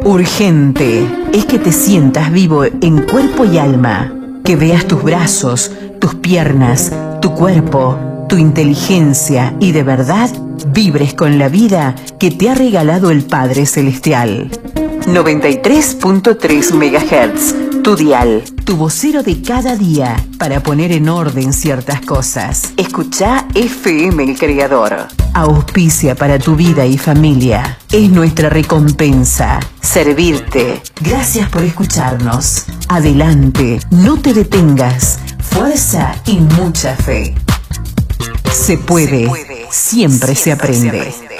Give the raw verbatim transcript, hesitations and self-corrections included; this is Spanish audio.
Urgente es que te sientas vivo en cuerpo y alma, que veas tus brazos, tus piernas, tu cuerpo, tu inteligencia y de verdad vibres con la vida que te ha regalado el Padre Celestial. noventa y tres punto tres megahertz, tu dial, tu vocero de cada día para poner en orden ciertas cosas. Escuchá F M El Creador. Auspicia para tu vida y familia. Es nuestra recompensa, servirte. Gracias por escucharnos. Adelante, no te detengas. Fuerza y mucha fe. Se puede, se puede. Siempre, siempre se aprende. Se aprende.